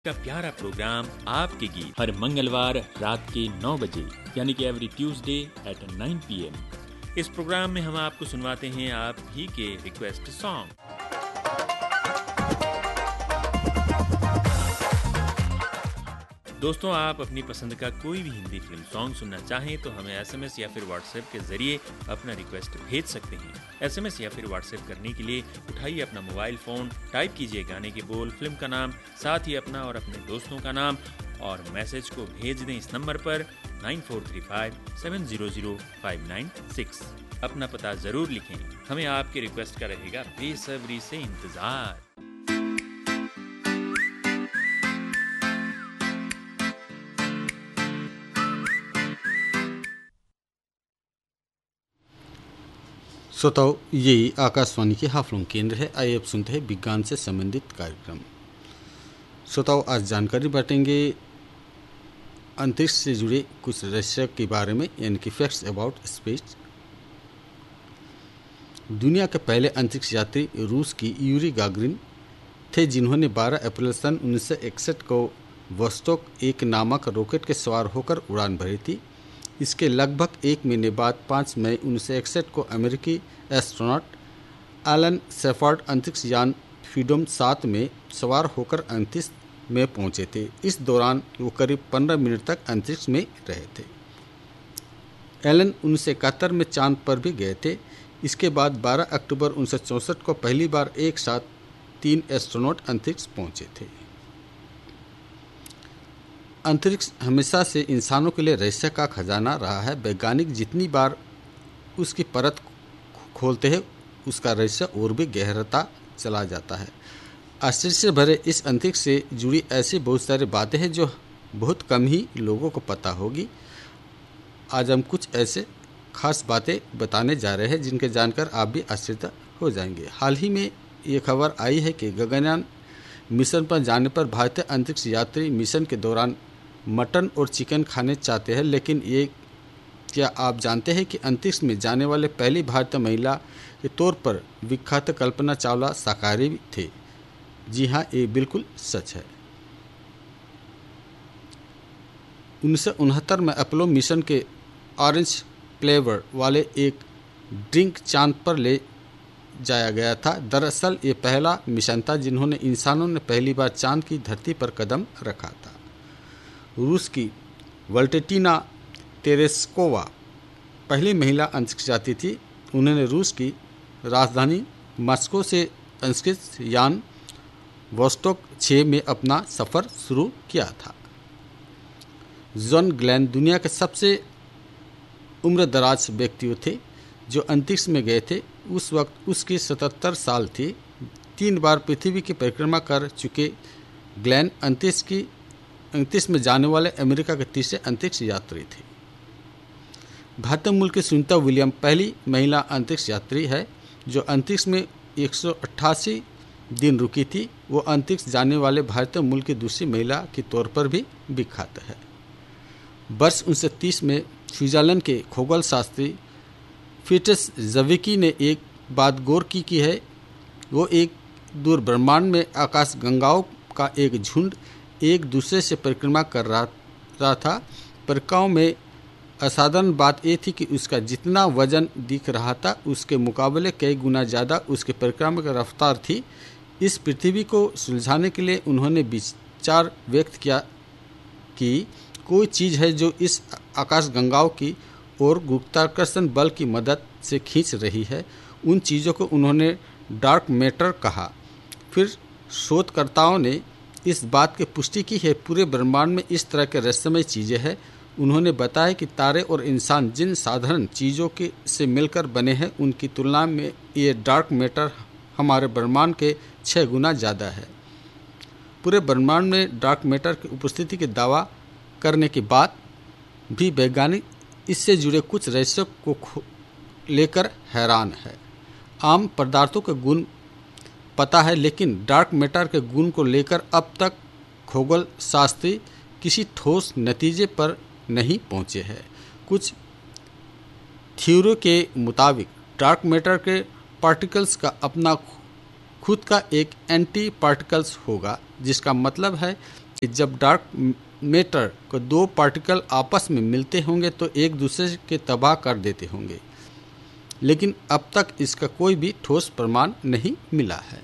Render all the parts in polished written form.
का प्यारा प्रोग्राम आपके गीत हर मंगलवार रात के 9 बजे यानी कि एवरी ट्यूसडे एट 9 PM। इस प्रोग्राम में हम आपको सुनवाते हैं आप ही के रिक्वेस्ट सॉन्ग। दोस्तों, आप अपनी पसंद का कोई भी हिंदी फिल्म सॉन्ग सुनना चाहें तो हमें SMS या फिर व्हाट्सएप के जरिए अपना रिक्वेस्ट भेज सकते हैं। SMS या फिर व्हाट्सएप करने के लिए उठाइए अपना मोबाइल फोन, टाइप कीजिए गाने के बोल, फिल्म का नाम, साथ ही अपना और अपने दोस्तों का नाम और मैसेज को भेज दें इस नंबर पर 9435700596। अपना पता जरूर लिखें, हमें आपके रिक्वेस्ट का रहेगा बेसब्री से इंतजार। श्रोताओ, ये आकाशवाणी के हाफलों केंद्र है। आइए अब सुनते हैं विज्ञान से संबंधित कार्यक्रम। श्रोताओ, आज जानकारी बांटेंगे अंतरिक्ष से जुड़े कुछ रहस्य के बारे में, यानी कि फैक्ट्स अबाउट स्पेस। दुनिया के पहले अंतरिक्ष यात्री रूस की यूरी गागरिन थे, जिन्होंने 12 अप्रैल सन 1961 को वोस्टोक 1 नामक रॉकेट के सवार होकर उड़ान भरी थी। इसके लगभग 1 महीने बाद 5 मई 1961 को अमेरिकी एस्ट्रोनॉट एलन शेफर्ड अंतरिक्ष यान फ्रीडम 7 में सवार होकर अंतरिक्ष में पहुंचे थे। इस दौरान वो करीब 15 मिनट तक अंतरिक्ष में रहे थे। एलन 1971 में चांद पर भी गए थे। इसके बाद 12 अक्टूबर 1964 को पहली बार एक साथ 3 एस्ट्रोनॉट अंतरिक्ष पहुंचे थे। अंतरिक्ष हमेशा से इंसानों के लिए रहस्य का खजाना रहा है। वैज्ञानिक जितनी बार उसकी परत खोलते हैं, उसका रहस्य और भी गहराता चला जाता है। आश्चर्य से भरे इस अंतरिक्ष से जुड़ी ऐसी बहुत सारी बातें हैं जो बहुत कम ही लोगों को पता होगी। आज हम कुछ ऐसे खास बातें बताने जा रहे हैं जिनके जानकर आप भी आश्चर्य हो जाएंगे। हाल ही में ये खबर आई है कि गगनयान मिशन पर जाने पर भारतीय अंतरिक्ष यात्री मिशन के दौरान मटन और चिकन खाने चाहते हैं, लेकिन ये क्या आप जानते हैं कि अंतरिक्ष में जाने वाले पहली भारतीय महिला के तौर पर विख्यात कल्पना चावला शाकाहारी थे? जी हाँ, ये बिल्कुल सच है। 1969 में अपोलो मिशन के ऑरेंज फ्लेवर वाले एक ड्रिंक चांद पर ले जाया गया था। दरअसल ये पहला मिशन था जिन्होंने इंसानों ने पहली बार चांद की धरती पर कदम रखा था। रूस की वल्टेटिना तेरेस्कोवा पहली महिला अंतरिक्ष यात्री थी। उन्होंने रूस की राजधानी मॉस्को से अंतरिक्ष यान वोस्टोक 6 में अपना सफ़र शुरू किया था। जॉन ग्लेन दुनिया के सबसे उम्रदराज व्यक्ति थे जो अंतरिक्ष में गए थे। उस वक्त उसकी 77 साल थी। 3 बार पृथ्वी की परिक्रमा कर चुके ग्लेन अंतरिक्ष में जाने वाले अमेरिका के तीसरे अंतरिक्ष यात्री थे। भारतीय मूल की सुनीता विलियम पहली महिला अंतरिक्ष यात्री है जो अंतरिक्ष में 188 दिन रुकी थी। वो अंतरिक्ष जाने वाले भारतीय मूल की दूसरी महिला के तौर पर भी विख्यात है। वर्ष 1930 में स्विट्जरलैंड के खगोल शास्त्री फिट्स ज़विकी ने एक बात गौर की है। वो एक दूर ब्रह्मांड में आकाश गंगाओं का एक झुंड एक दूसरे से परिक्रमा कर रहा था। परिक्रमा में असाधारण बात ये थी कि उसका जितना वजन दिख रहा था उसके मुकाबले कई गुना ज़्यादा उसके परिक्रमा की रफ्तार थी। इस पृथ्वी को सुलझाने के लिए उन्होंने विचार व्यक्त किया कि कोई चीज़ है जो इस आकाश गंगाओं की और गुरुत्वाकर्षण बल की मदद से खींच रही है। उन चीज़ों को उन्होंने डार्क मैटर कहा। फिर शोधकर्ताओं ने इस बात की पुष्टि की है पूरे ब्रह्मांड में इस तरह के रहस्यमय चीज़ें हैं। उन्होंने बताया कि तारे और इंसान जिन साधारण चीज़ों के से मिलकर बने हैं उनकी तुलना में ये डार्क मैटर हमारे ब्रह्मांड के 6 गुना ज़्यादा है। पूरे ब्रह्मांड में डार्क मैटर की उपस्थिति के दावा करने के बाद भी वैज्ञानिक इससे जुड़े कुछ रहस्यों को लेकर हैरान है। आम पदार्थों के गुण पता है, लेकिन डार्क मैटर के गुण को लेकर अब तक खगोल शास्त्री किसी ठोस नतीजे पर नहीं पहुंचे हैं। कुछ थ्योरी के मुताबिक डार्क मैटर के पार्टिकल्स का अपना खुद का एक एंटी पार्टिकल्स होगा, जिसका मतलब है कि जब डार्क मैटर को दो पार्टिकल आपस में मिलते होंगे तो एक दूसरे के तबाह कर देते होंगे, लेकिन अब तक इसका कोई भी ठोस प्रमाण नहीं मिला है।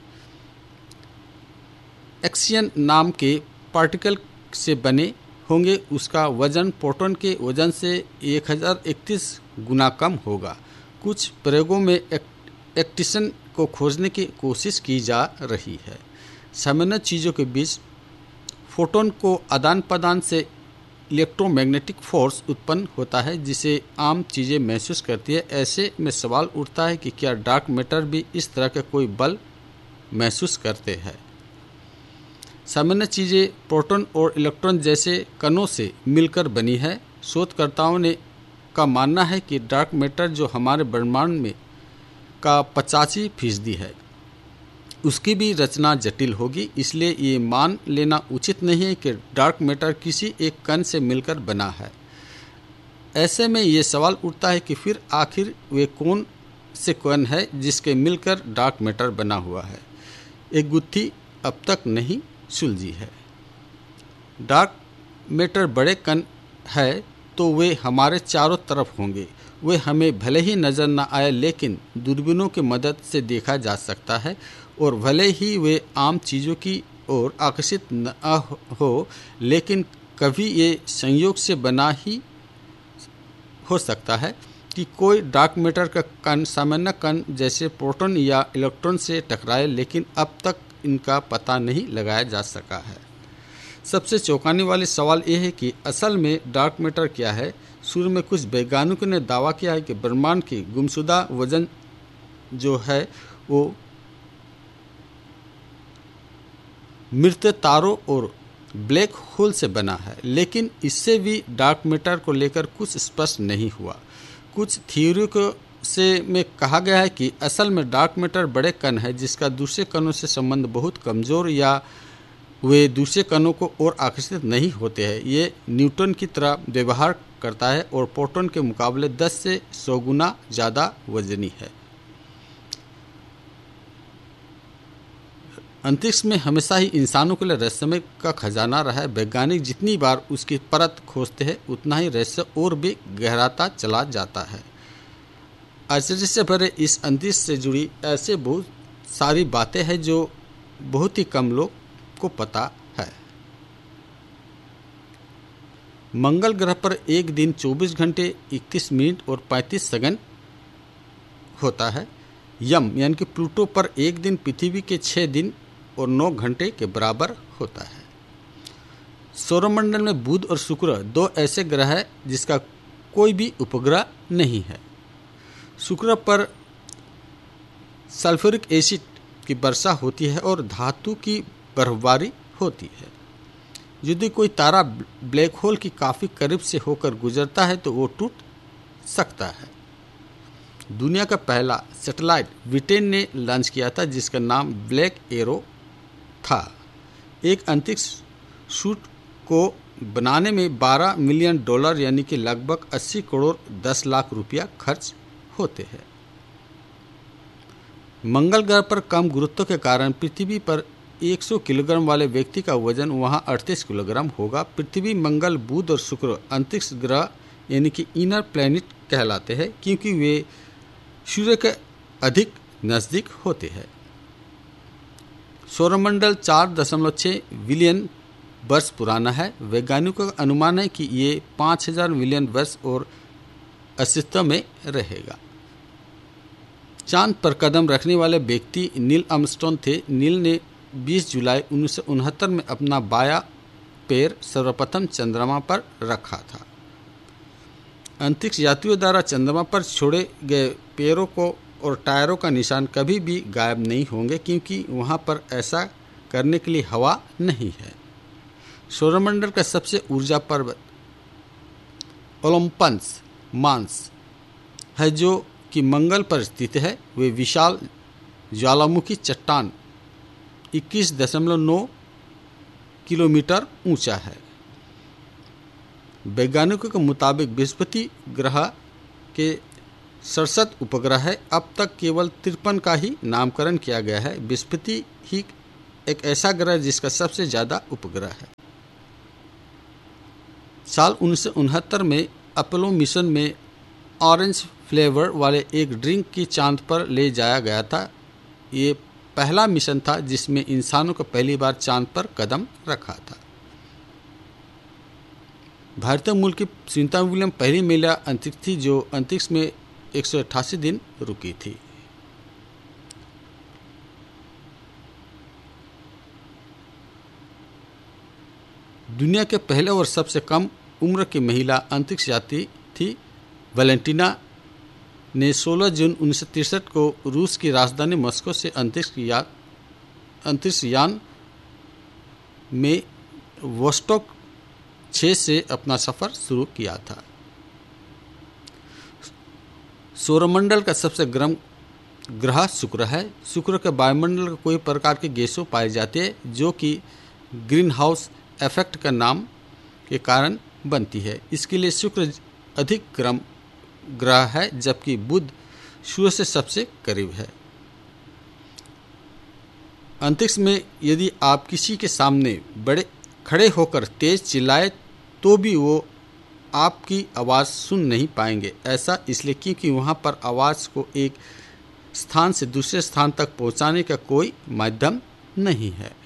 एक्सियन नाम के पार्टिकल से बने होंगे, उसका वजन प्रोटॉन के वजन से 1031 गुना कम होगा। कुछ प्रयोगों में एक्टिशन को खोजने की कोशिश की जा रही है। सामान्य चीज़ों के बीच फोटोन को आदान प्रदान से इलेक्ट्रोमैग्नेटिक फोर्स उत्पन्न होता है जिसे आम चीज़ें महसूस करती है। ऐसे में सवाल उठता है कि क्या डार्क मैटर भी इस तरह का कोई बल महसूस करते हैं। सामान्य चीज़ें प्रोटॉन और इलेक्ट्रॉन जैसे कणों से मिलकर बनी है। शोधकर्ताओं का मानना है कि डार्क मैटर जो हमारे ब्रह्मांड में का 85% है, उसकी भी रचना जटिल होगी। इसलिए ये मान लेना उचित नहीं है कि डार्क मैटर किसी एक कण से मिलकर बना है। ऐसे में ये सवाल उठता है कि फिर आखिर वे कौन से कण है जिसके मिलकर डार्क मैटर बना हुआ है। एक गुत्थी अब तक नहीं सुलझी है। डार्क मैटर बड़े कण है तो वे हमारे चारों तरफ होंगे। वे हमें भले ही नज़र न आए, लेकिन दूरबीनों की मदद से देखा जा सकता है, और भले ही वे आम चीज़ों की ओर आकर्षित न हो, लेकिन कभी ये संयोग से बना ही हो सकता है कि कोई डार्क मैटर का कण सामान्य कण जैसे प्रोटॉन या इलेक्ट्रॉन से टकराए, लेकिन अब तक इनका पता नहीं लगाया जा सका है। सबसे चौंकाने वाली सवाल यह है कि असल में डार्क मैटर क्या है। शुरू में कुछ वैज्ञानिकों ने दावा किया है कि ब्रह्मांड की गुमशुदा वजन जो है वो मृत तारों और ब्लैक होल से बना है, लेकिन इससे भी डार्क मैटर को लेकर कुछ स्पष्ट नहीं हुआ। कुछ थ्योरी में कहा गया है कि असल में डार्क मैटर बड़े कण है जिसका दूसरे कणों से संबंध बहुत कमज़ोर या वे दूसरे कणों को और आकर्षित नहीं होते हैं। ये न्यूट्रॉन की तरह व्यवहार करता है और प्रोटॉन के मुकाबले 10 से 100 गुना ज़्यादा वजनी है। अंतरिक्ष में हमेशा ही इंसानों के लिए रहस्यमय का खजाना रहा है। वैज्ञानिक जितनी बार उसकी परत खोजते हैं उतना ही रहस्य और भी गहराता चला जाता है। आश्चर्य से भरे इस अंतरिक्ष से जुड़ी ऐसे बहुत सारी बातें हैं जो बहुत ही कम लोग को पता है। मंगल ग्रह पर एक दिन 24 घंटे 31 मिनट और 35 सेकंड होता है। यम यानी कि प्लूटो पर एक दिन पृथ्वी के 6 दिन और 9 घंटे के बराबर होता है। सौरमंडल में बुध और शुक्र दो ऐसे ग्रह हैं जिसका कोई भी उपग्रह नहीं है। शुक्र पर सल्फ्यूरिक एसिड की वर्षा होती है और धातु की बर्फबारी होती है। यदि कोई तारा ब्लैक होल की काफ़ी करीब से होकर गुजरता है तो वो टूट सकता है। दुनिया का पहला सैटेलाइट ब्रिटेन ने लॉन्च किया था जिसका नाम ब्लैक एरो था। एक अंतरिक्ष शूट को बनाने में $12 मिलियन यानी कि लगभग 80 करोड़ 10 लाख रुपया खर्च होते हैं। मंगल ग्रह पर कम गुरुत्व के कारण पृथ्वी पर 100 किलोग्राम वाले व्यक्ति का वजन वहां 38 किलोग्राम होगा। पृथ्वी, मंगल, बुध और शुक्र अंतरिक्ष ग्रह यानी कि इनर प्लैनेट कहलाते हैं क्योंकि वे सूर्य के अधिक नज़दीक होते हैं। सौरमंडल 4.6 बिलियन वर्ष पुराना है। वैज्ञानिकों का अनुमान है कि ये 5000 मिलियन वर्ष और अस्तित्व में रहेगा। चांद पर कदम रखने वाले व्यक्ति नील आर्मस्ट्रॉन्ग थे। नील ने 20 जुलाई 1969 में अपना बायां पैर सर्वप्रथम चंद्रमा पर रखा था। अंतरिक्ष यात्रियों द्वारा चंद्रमा पर छोड़े गए पैरों को और टायरों का निशान कभी भी गायब नहीं होंगे क्योंकि वहां पर ऐसा करने के लिए हवा नहीं है। सौरमंडल का सबसे ऊर्जा पर्वत ओलंपस मांस है जो कि मंगल पर स्थित है। वे विशाल ज्वालामुखी चट्टान 21.9 किलोमीटर ऊंचा है। वैज्ञानिकों के मुताबिक बृहस्पति ग्रह के 67 उपग्रह है। अब तक केवल 53 का ही नामकरण किया गया है। बृहस्पति ही एक ऐसा ग्रह जिसका सबसे ज़्यादा उपग्रह है। साल 1969 में अपोलो मिशन में ऑरेंज फ्लेवर वाले एक ड्रिंक की चांद पर ले जाया गया था। ये पहला मिशन था जिसमें इंसानों को पहली बार चांद पर कदम रखा था। भारतीय मूल की सुनीता विलियम पहली महिला अंतरिक्ष थी जो अंतरिक्ष में 188 दिन रुकी थी। दुनिया के पहले और सबसे कम उम्र की महिला अंतरिक्ष यात्री थी। वैलेंटिना ने 16 जून 1963 को रूस की राजधानी मॉस्को से अंतरिक्ष यान में वोस्टॉक 6 से अपना सफर शुरू किया था। सौरमंडल का सबसे गर्म ग्रह शुक्र है। शुक्र के वायुमंडल में कोई प्रकार की गैसों पाई जाती है जो कि ग्रीन हाउस इफेक्ट का नाम के कारण बनती है। इसके लिए शुक्र अधिक गर्म ग्रह है जबकि बुध सूर्य से सबसे करीब है। अंतरिक्ष में यदि आप किसी के सामने खड़े होकर तेज चिल्लाए तो भी वो आपकी आवाज़ सुन नहीं पाएंगे। ऐसा इसलिए क्योंकि वहाँ पर आवाज़ को एक स्थान से दूसरे स्थान तक पहुँचाने का कोई माध्यम नहीं है।